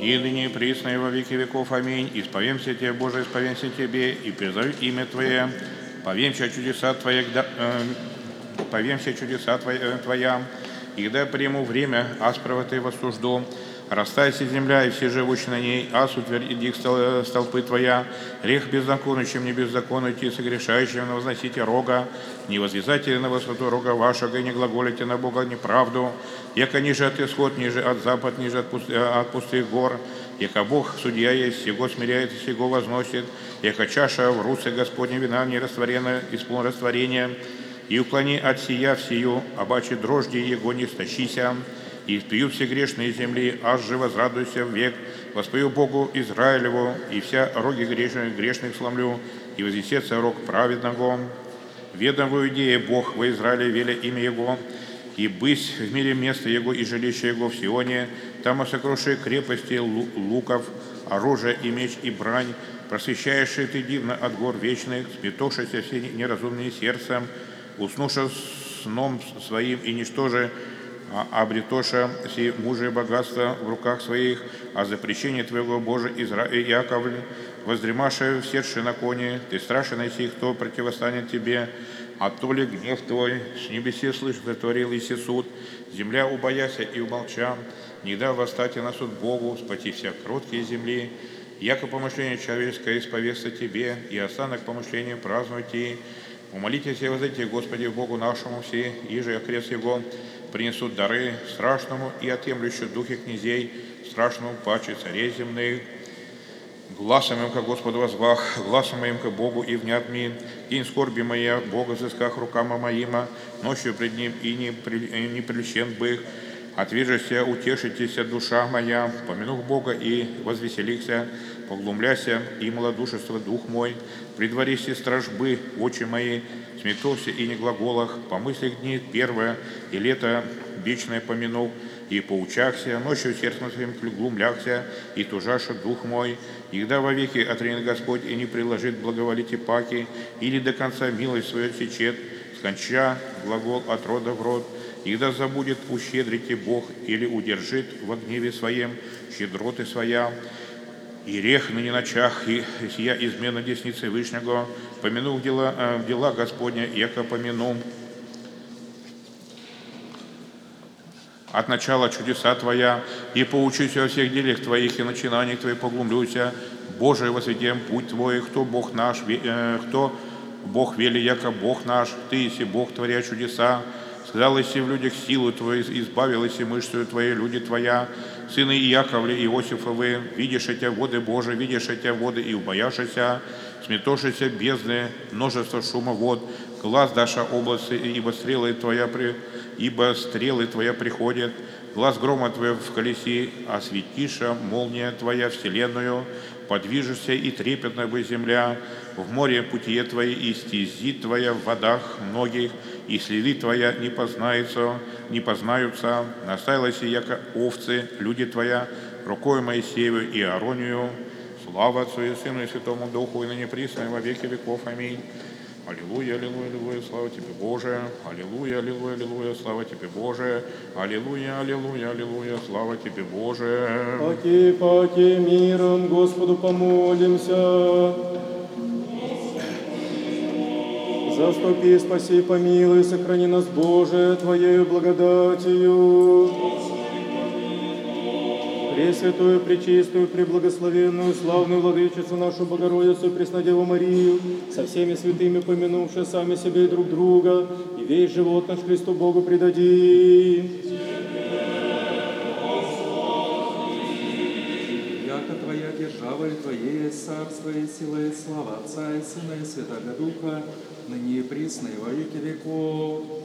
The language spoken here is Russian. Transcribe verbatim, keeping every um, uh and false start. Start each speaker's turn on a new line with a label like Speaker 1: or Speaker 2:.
Speaker 1: и ныне и присно и во веки веков. Аминь. Исповемся Тебе, Боже, исповемся Тебе, и призовем имя Твое, повемся чудеса Твои, э, повемся чудеса Твоя, Твоя, и когда приму время аспрова Ты воссужду, растайся земля и все живущие на ней, ас утверди их столпы Твоя, грех беззаконный, чем не беззаконный, те согрешающим на возносите рога, не возвязайте на высоту рога вашего, и не глаголите на Бога неправду, яко ниже от исход, ниже от запад, ниже от, пуст... от пустых гор, яко Бог судья есть, сего смиряет, сего возносит, яко чаша в руце Господне вина не растворена, исполн растворения, и уклони от сия всею, обаче дрожди его не стащися, и испьют все грешные земли, аж же возрадуйся в век, воспою Богу Израилеву, и вся роги грешных, грешных сломлю, и вознесется рог праведного. Ведом в Иудее Бог во Израиле веля имя Его, и бысь в мире место Его и жилище Его в Сионе, там осокруши крепости луков, оружие и меч и брань, просвещаешься ты дивно от гор вечных, сметошися все неразумные сердцем, уснуша сном своим и ничтоже, а обретоша все мужи и богатства в руках своих, а запрещение Твоего, Боже, Изра... Яковль, воздремавшая в сердце на коне, Ты страшен найти, кто противостанет Тебе, а то ли гнев Твой, с небесе слышь, затворил иси суд, земля убояся и умолча, не дав восстать на суд Богу, спати вся кроткие земли, яко помышление человеческое исповестся Тебе, и останок помышления празднуйте. Умолитесь и воздайте Господи Богу нашему все, иже окрест Его, принесут дары страшному и отъемлющему духе князей, страшному паче царей земных. Гласом им ко Господу возвах, гласом моим ко Богу и внят ми, день скорби моя, Бога взысках рукама моима, ночью пред Ним и не, при, не прельщен бы их. Отвижися, утешитесь, душа моя, помянув Бога и возвеселихся, поглумляся и малодушество дух мой, предварись стражбы очи мои, сметовся и не глаголах, помыслих дни первое и лето вечное помянув, и поучахся, ночью сердцем своим глумляхся, и тужаша дух мой, и когда вовеки отринет Господь и не приложит благоволите паки, или до конца милость свою сечет, сконча глагол от рода в род, и когда забудет, ущедрите Бог, или удержит во гневе своем щедроты своя, и рех на ночах, и сия измена десницы Вышнего, помянув дела, э, дела Господня, яко помяну от начала чудеса Твоя, и поучусь во всех делах Твоих и начинаниях Твоих поглумлюся, Боже, возведем путь Твой, кто Бог наш, э, кто Бог вели, яко Бог наш, Ты еси Бог, творя чудеса, сказал еси в людях силу Твою, избавил еси мышцею Твоей, люди Твоя, сыны Иаковле и Иосифовы, видишь эти воды Божии, видишь эти воды и убояшися, сметошися бездны, множество шума вод, глаз даша области, ибо стрелы Твоя, при... ибо стрелы Твоя приходят, глаз грома Твоя в колеси, осветиша молния Твоя вселенную, подвижешься и трепетна бы земля, в море путие Твои и стези Твоя в водах многих, и следы Твоя не познаются, не познаются, наставилась яко овцы, люди Твоя, рукой Моисееву и Ааронию, слава Отцу и Сыну и Святому Духу, и ныне присно, и во веки веков. Аминь. Аллилуйя, аллилуйя, аллилуйя, слава Тебе, Боже. Аллилуйя, аллилуйя, аллилуйя, слава Тебе, Боже. Аллилуйя, аллилуйя, аллилуйя, слава Тебе, Боже.
Speaker 2: Паки, паки, миром Господу помолимся. Заступи, спаси, помилуй, сохрани нас, Боже, Твоею благодатью. Пресвятую, пречистую, преблагословенную, славную Владычицу нашу Богородицу, Преснодеву Марию, со всеми святыми помянувши сами себе и друг друга, и весь живот наш Христу Богу предади.
Speaker 3: Яко Твоя держава и Твое есть царство и сила и слава Отца и Сына и Святого Духа, ныне и присно и во веки веков.